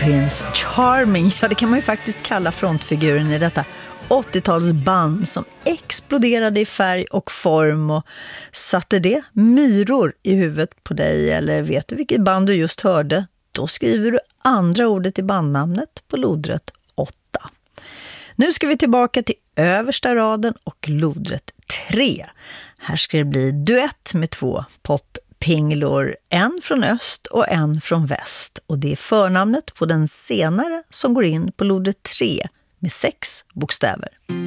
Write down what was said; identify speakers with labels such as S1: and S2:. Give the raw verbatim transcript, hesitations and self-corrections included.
S1: Prince Charming, ja det kan man ju faktiskt kalla frontfiguren i detta åttiotalsband som exploderade i färg och form. Och satte det myror i huvudet på dig, eller vet du vilket band du just hörde? Då skriver du andra ordet i bandnamnet på lodrätt åtta. Nu ska vi tillbaka till översta raden och lodrätt tre. Här ska det bli duett med två poppinglor, en från öst och en från väst. Och det är förnamnet på den senare som går in på lodrätt tre med sex bokstäver.